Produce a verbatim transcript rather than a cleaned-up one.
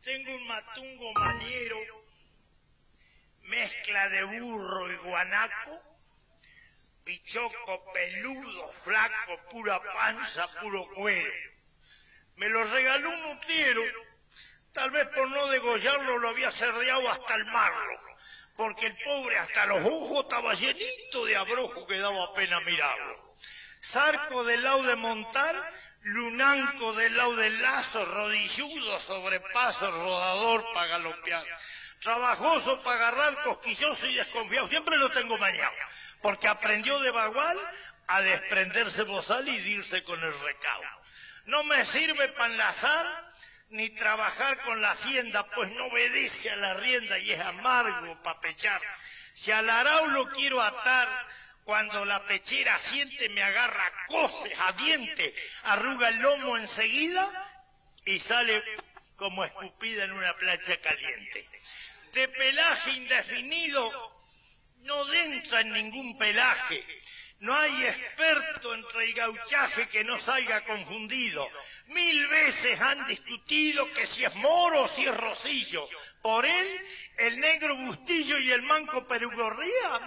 Tengo un matungo maniero, mezcla de burro y guanaco, pichoco peludo, flaco, pura panza, puro cuero. Me lo regaló un nutriero, tal vez por no degollarlo lo había cerdeado hasta el marro, porque el pobre hasta los ojos estaba llenito de abrojo que daba pena mirarlo. Zarco del lado de montar, lunanco del lado del lazo, rodilludo, sobrepaso, rodador para galopear. Trabajoso para agarrar, cosquilloso y desconfiado. Siempre lo tengo mañado, porque aprendió de bagual a desprenderse bozal y dirse con el recao. No me sirve para enlazar ni trabajar con la hacienda, pues no obedece a la rienda y es amargo para pechar. Si al arao lo quiero atar, cuando la pechera siente me agarra coces a diente, arruga el lomo enseguida y sale como escupida en una plancha caliente. De pelaje indefinido no densa en ningún pelaje. No hay experto entre el gauchaje que no salga confundido. Mil veces han discutido que si es moro o si es rosillo. Por él, el negro Bustillo y el manco Perugorría